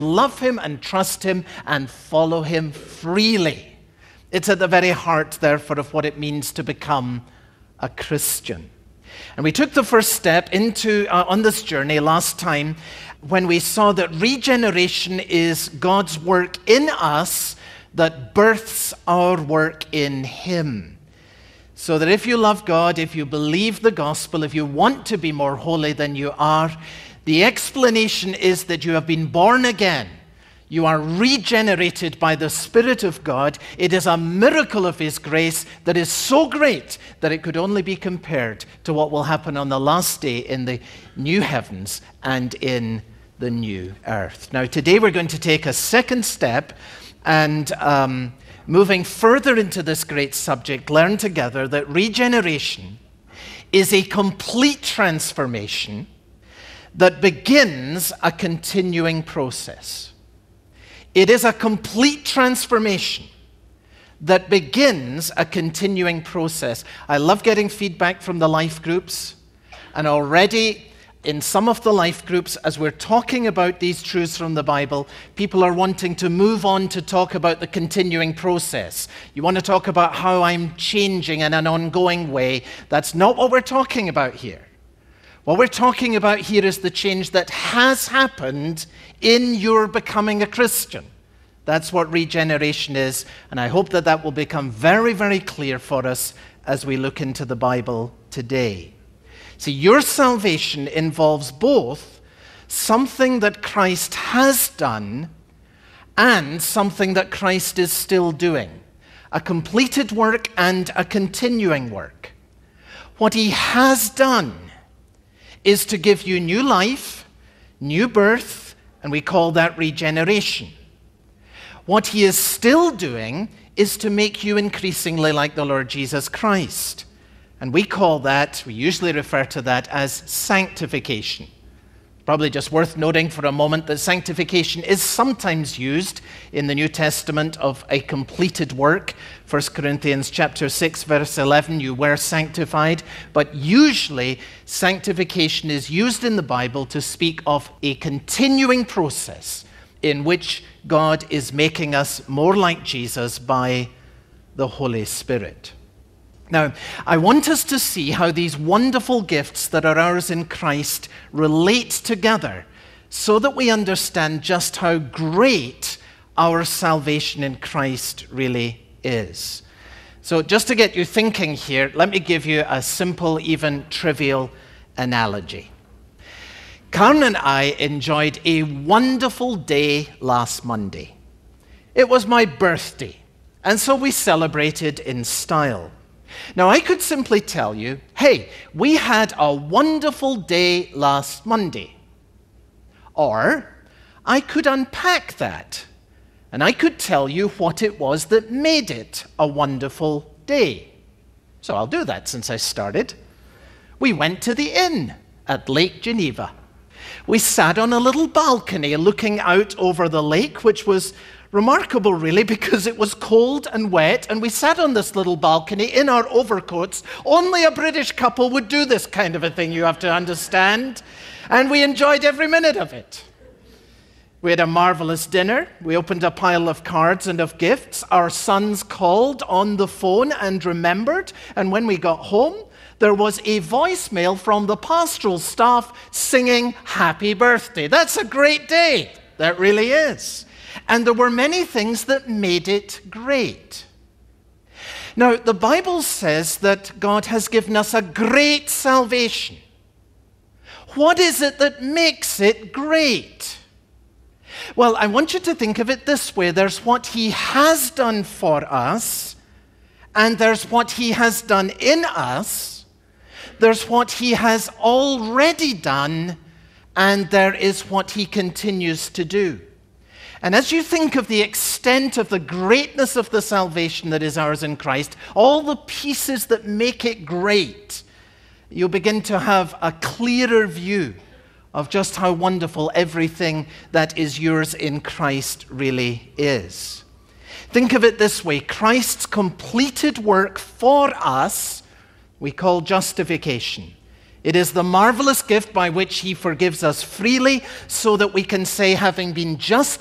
love him and trust him and follow him freely. It's at the very heart, therefore, of what it means to become a Christian. And we took the first step on this journey last time when we saw that regeneration is God's work in us that births our work in him. So that if you love God, if you believe the gospel, if you want to be more holy than you are, the explanation is that you have been born again. You are regenerated by the Spirit of God. It is a miracle of his grace that is so great that it could only be compared to what will happen on the last day in the new heavens and in the new earth. Now, today we're going to take a second step and moving further into this great subject, learn together that regeneration is a complete transformation that begins a continuing process. It is a complete transformation that begins a continuing process. I love getting feedback from the life groups, and already in some of the life groups, as we're talking about these truths from the Bible, people are wanting to move on to talk about the continuing process. You want to talk about how I'm changing in an ongoing way. That's not what we're talking about here. What we're talking about here is the change that has happened in your becoming a Christian. That's what regeneration is, and I hope that that will become very, very clear for us as we look into the Bible today. See, your salvation involves both something that Christ has done and something that Christ is still doing. A completed work and a continuing work. What he has done is to give you new life, new birth, and we call that regeneration. What he is still doing is to make you increasingly like the Lord Jesus Christ. And we usually refer to that as sanctification. Probably just worth noting for a moment that sanctification is sometimes used in the New Testament of a completed work. 1 Corinthians chapter 6, verse 11, you were sanctified. But usually, sanctification is used in the Bible to speak of a continuing process in which God is making us more like Jesus by the Holy Spirit. Now, I want us to see how these wonderful gifts that are ours in Christ relate together so that we understand just how great our salvation in Christ really is. So just to get you thinking here, let me give you a simple, even trivial analogy. Karen and I enjoyed a wonderful day last Monday. It was my birthday, and so we celebrated in style. Now, I could simply tell you, hey, we had a wonderful day last Monday. Or I could unpack that, and I could tell you what it was that made it a wonderful day. So I'll do that since I started. We went to the inn at Lake Geneva. We sat on a little balcony looking out over the lake, which was remarkable, really, because it was cold and wet, and we sat on this little balcony in our overcoats. Only a British couple would do this kind of a thing, you have to understand. And we enjoyed every minute of it. We had a marvelous dinner. We opened a pile of cards and of gifts. Our sons called on the phone and remembered, and when we got home, there was a voicemail from the pastoral staff singing happy birthday. That's a great day. That really is. And there were many things that made it great. Now, the Bible says that God has given us a great salvation. What is it that makes it great? Well, I want you to think of it this way. There's what he has done for us, and there's what he has done in us. There's what he has already done, and there is what he continues to do. And as you think of the extent of the greatness of the salvation that is ours in Christ, all the pieces that make it great, you'll begin to have a clearer view of just how wonderful everything that is yours in Christ really is. Think of it this way. Christ's completed work for us, we call justification, It is the marvelous gift by which he forgives us freely, so that we can say, having been justified